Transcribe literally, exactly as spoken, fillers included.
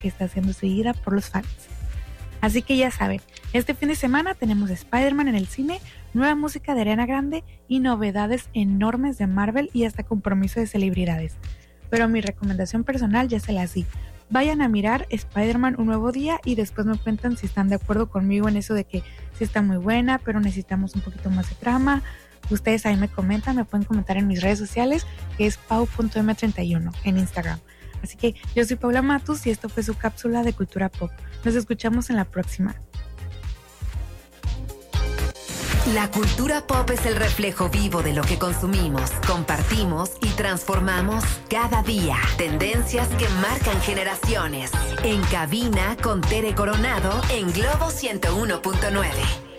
que está siendo seguida por los fans. Así que ya saben, este fin de semana tenemos Spider-Man en el cine, nueva música de Ariana Grande y novedades enormes de Marvel y hasta compromiso de celebridades. Pero mi recomendación personal ya se las di. Vayan a mirar Spider-Man un nuevo día y después me cuentan si están de acuerdo conmigo en eso de que sí está muy buena, pero necesitamos un poquito más de trama. Ustedes ahí me comentan, me pueden comentar en mis redes sociales, que es pau punto eme treinta y uno en Instagram. Así que yo soy Paula Matus y esto fue su cápsula de cultura pop. Nos escuchamos en la próxima. La cultura pop es el reflejo vivo de lo que consumimos, compartimos y transformamos cada día. Tendencias que marcan generaciones. En cabina con Tere Coronado en Globo ciento uno punto nueve.